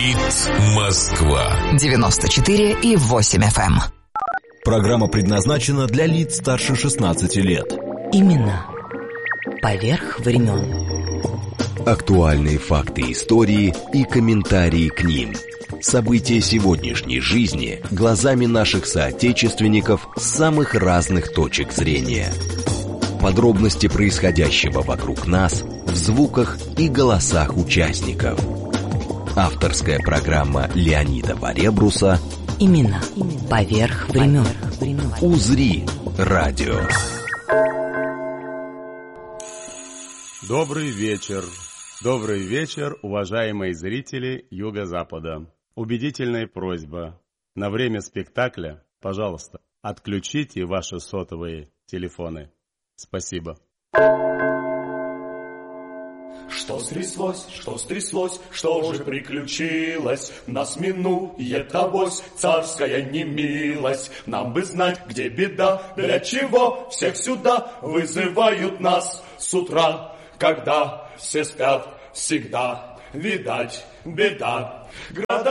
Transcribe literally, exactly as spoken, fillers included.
Говорит Москва. девяносто четыре и восемь эф эм. Программа предназначена для лиц старше шестнадцати лет. Именно поверх времен. Актуальные факты истории и комментарии к ним. События сегодняшней жизни глазами наших соотечественников с самых разных точек зрения. Подробности происходящего вокруг нас в звуках и голосах участников. Авторская программа Леонида Баребруса. Именно поверх времен. УЗРИ радио. Добрый вечер. Добрый вечер, уважаемые зрители Юго-Запада. Убедительная просьба. На время спектакля, пожалуйста, отключите ваши сотовые телефоны. Спасибо. Что стряслось, что стряслось, что же приключилось? Нас минует авось царская немилость. Нам бы знать, где беда, для чего всех сюда вызывают нас с утра, когда все спят всегда. Видать, беда. Города